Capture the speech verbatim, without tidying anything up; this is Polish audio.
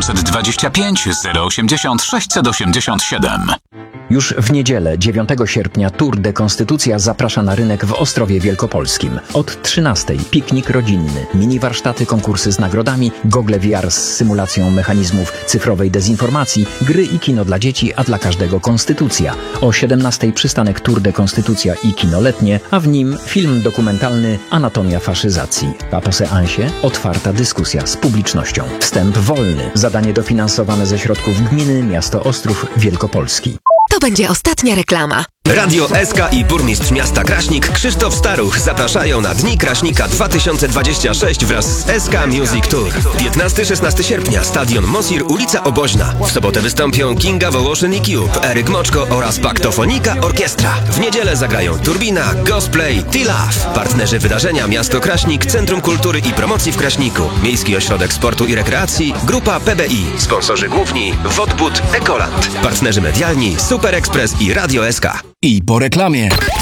siedemset dwadzieścia pięć zero osiemdziesiąt sześćset osiemdziesiąt siedem. Już w niedzielę, dziewiątego sierpnia, Tour de Konstytucja zaprasza na rynek w Ostrowie Wielkopolskim. Od trzynastej piknik rodzinny, mini warsztaty, konkursy z nagrodami, gogle V R z symulacją mechanizmów cyfrowej dezinformacji, gry i kino dla dzieci, a dla każdego konstytucja. O siedemnastej przystanek Tour de Konstytucja i kino letnie, a w nim film dokumentalny Anatomia faszyzacji. A po seansie otwarta dyskusja z publicznością. Wstęp wolny. Zadanie dofinansowane ze środków gminy Miasto Ostrów Wielkopolski. To będzie ostatnia reklama. Radio S K i burmistrz miasta Kraśnik Krzysztof Staruch zapraszają na Dni Kraśnika dwa tysiące dwadzieścia sześć wraz z S K Music Tour. piętnastego do szesnastego sierpnia, Stadion Mosir, ulica Oboźna. W sobotę wystąpią Kinga Wołoszyn i Cube, Eryk Moczko oraz Paktofonika Orkiestra. W niedzielę zagrają Turbina, Gosplay, T-Love. Partnerzy wydarzenia Miasto Kraśnik, Centrum Kultury i Promocji w Kraśniku, Miejski Ośrodek Sportu i Rekreacji, Grupa P B I. Sponsorzy główni Wodbud, Ekoland. Partnerzy medialni Super Express i Radio S K. I po reklamie.